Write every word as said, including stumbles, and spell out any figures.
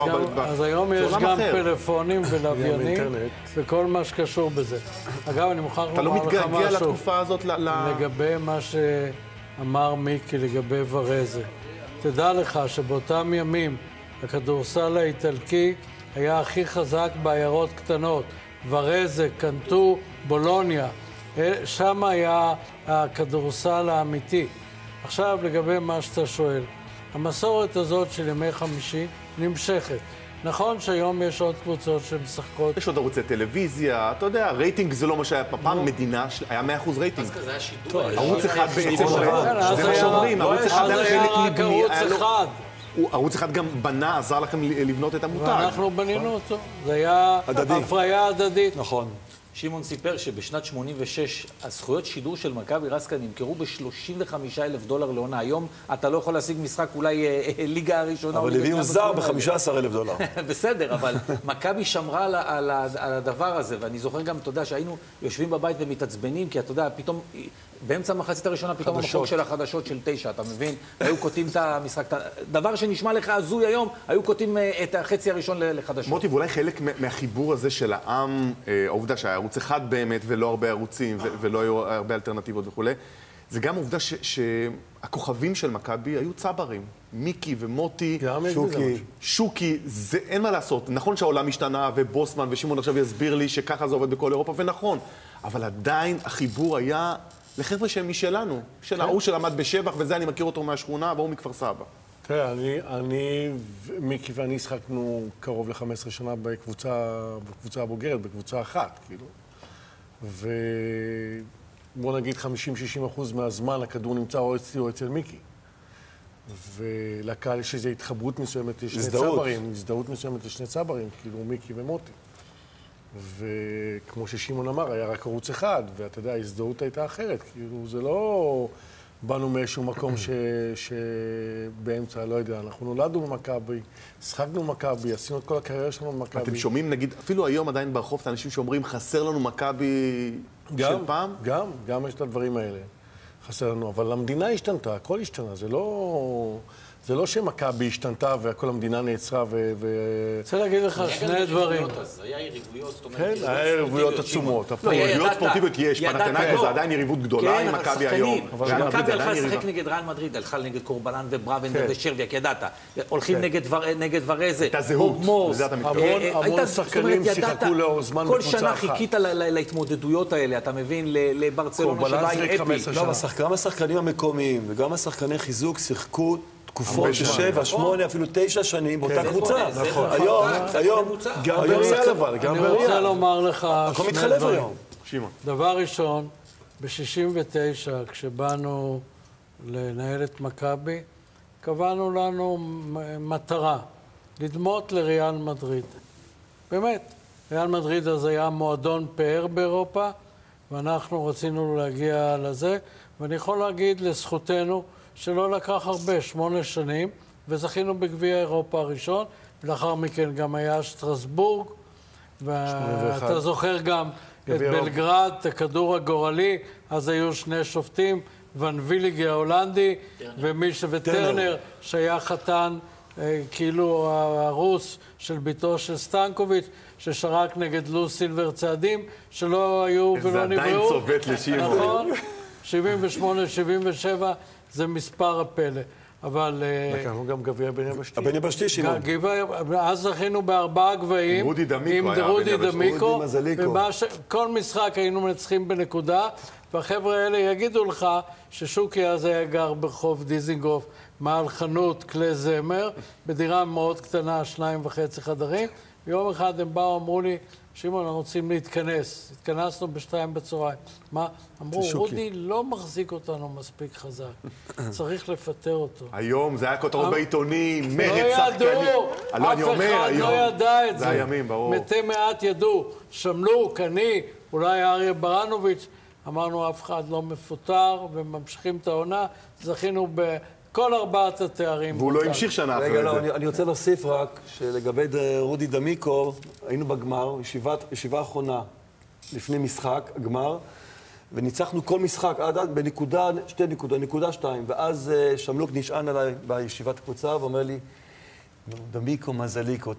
אז היום יש גם פלאפונים ולוויינים וכל מה שקשור בזה. אגב, אני מוכרח לומר לך משהו. אתה לא מתגעגע לתקופה הזאת? לגבי מה שאמר מיקי, לגבי ורזה. תדע לך שבאותם ימים הכדורסל האיטלקי היה הכי חזק בעיירות קטנות. ורזה, קנטו, בולוניה. שם היה הכדורסל האמיתי. עכשיו, לגבי מה שאתה שואל. המסורת הזאת של ימי חמישי נמשכת. נכון שהיום יש עוד קבוצות שמשחקות. יש עוד ערוצי טלוויזיה, אתה יודע, רייטינג זה לא מה שהיה פעם, מדינה, היה מאה אחוז רייטינג. אז כזה היה שידור. ערוץ אחד בעצם, זה מה שאומרים, ערוץ אחד היה חלק מבני. ערוץ אחד גם בנה, עזר לכם לבנות את המותג. ואנחנו בנינו אותו. זה היה הפריה הדדית. נכון. שמעון סיפר שבשנת שמונים ושש הזכויות שידור של מכבי רסקה נמכרו ב-שלושים וחמישה אלף דולר לעונה. היום אתה לא יכול להשיג משחק אולי ליגה הראשונה. אבל הביאו זר ב-חמישה עשר אלף דולר. בסדר, אבל מכבי שמרה על, על, על הדבר הזה, ואני זוכר גם, אתה יודע, שהיינו יושבים בבית ומתעצבנים, כי אתה יודע, פתאום, באמצע המחצית הראשונה, פתאום המחוק של החדשות של תשע, אתה מבין? היו כותבים את המשחק. דבר שנשמע לך הזוי היום, היו כותבים את החצי הראשון לחדשות. מוטי, ואולי חלק מהחיבור הזה של העם, העובדה שהיה ערוץ אחד באמת, ולא הרבה ערוצים, ולא היו הרבה אלטרנטיבות וכו'. זה גם עובדה שהכוכבים של מכבי היו צברים. מיקי ומוטי, שוקי. שוקי, זה אין מה לעשות. נכון שהעולם השתנה, ובוסמן ושמעון עכשיו יסביר לי שככה זה עובד בכל אירופה, ונכון. אבל עדיין החיבור היה לחבר'ה שהם משלנו. של ההוא שלמד בשבח, וזה אני מכיר אותו מהשכונה, והוא מכפר סבא. תראה, אני, אני, מיקי ואני שחקנו קרוב ל-חמש עשרה שנה בקבוצה, בקבוצה הבוגרת, בקבוצה אחת, כאילו. ובוא נגיד חמישים שישים אחוז מהזמן הכדור נמצא או אצלי או אצל מיקי. ולקהל יש איזו התחברות מסוימת לשני צברים, הזדהות מסוימת לשני צברים, כאילו מיקי ומוטי. וכמו ששימון אמר, היה רק ערוץ אחד, ואתה יודע, ההזדהות הייתה אחרת, כאילו זה לא באנו מאיזשהו מקום ש... שבאמצע, לא יודע, אנחנו נולדנו במכבי, שחקנו במכבי, עשינו את כל הקריירה שלנו במכבי. אתם שומעים, נגיד, אפילו היום עדיין ברחוב, את האנשים שאומרים, חסר לנו מכבי של פעם? גם, גם יש את הדברים האלה. חסר לנו, אבל המדינה השתנתה, הכל השתנה, זה לא... זה לא שמכבי השתנתה וכל המדינה נעצרה ו... רוצה להגיד לך שני דברים. היה יריבויות, זאת אומרת... כן, היה יריבויות עצומות. יריבויות ספורטיביות יש, פנתנאיקוס זה עדיין יריבות גדולה עם מכבי היום. כן, מכבי הלכה לשחק נגד ריאל מדריד, הלכה נגד קורבלן ובראבנדר ושרביאק, ידעת. הולכים נגד ורזה, בוב מורס. המון שחקנים שיחקו לאור זמן כל בקבוצה שנה אחת. חיכית להתמודדויות האלה, אתה מבין, לברצלונה שבה עם אפי. גם השחקנים המקומיים וגם השחקני חיזוק שיחקו תקופות של שבע, שמונה, אפילו תשע שנים באותה קבוצה. היום, היום, גם בריאל אבל, גם בריאל. אני רוצה לומר לך הכל מתחלף היום. דבר ראשון, ב-שישים ותשע, כשבאנו לנהל את מכבי, קבענו לנו מטרה, לדמות לריאל מדריד. באמת, ריאל מדריד אז היה מועדון פאר באירופה, ואנחנו רצינו להגיע לזה, ואני יכול להגיד לזכותנו, שלא לקח הרבה, שמונה שנים, וזכינו בגביע אירופה הראשון, ולאחר מכן גם היה שטרסבורג, ואתה זוכר גם את בלגרד, את הכדור הגורלי, אז היו שני שופטים, ון ויליג ההולנדי, ומיש וטרנר, שהיה חתן, כאילו הרוס של ביתו של סטנקוביץ', ששרק נגד לו סילבר צעדים, שלא היו ולא נבראו. זה עדיין צובט לשימון. נכון, שבעים ושמונה שבעים ושבע, זה מספר הפלא, אבל... לקחנו גם גביע בן יבשתי. הבן יבשתי, שימון. אז זכינו בארבעה גביעים. עם רודי דמיקו עם רודי דמיקו. מזליקו. כל משחק היינו מנצחים בנקודה, והחבר'ה האלה יגידו לך ששוקי אז היה גר ברחוב דיזינגוף, מעל חנות כלי זמר, בדירה מאוד קטנה, שניים וחצי חדרים. ויום אחד הם באו, אמרו לי, שמעון, אנחנו רוצים להתכנס. התכנסנו בשתיים בצהריים. מה? אמרו, רודי לא מחזיק אותנו מספיק חזק. צריך לפטר אותו. היום זה היה כותרות בעיתונים, מרד שחקנים. לא ידעו, אף אחד לא ידע את זה. זה הימים, ברור. מתי מעט ידעו. שמלוק, אני, אולי אריה ברנוביץ', אמרנו, אף אחד לא מפוטר, וממשיכים את העונה. זכינו ב... כל ארבעת התארים. והוא לא המשיך שנה אחרי זה. רגע, לא, אני, אני רוצה להוסיף רק שלגבי רודי דמיקו, היינו בגמר, ישיבת, ישיבה אחרונה לפני משחק, הגמר, וניצחנו כל משחק עד עד בנקודה, שתי נקודה, נקודה שתיים, ואז שמלוק נשען עליי בישיבת הקבוצה ואומר לי, דמיקו מזליקו,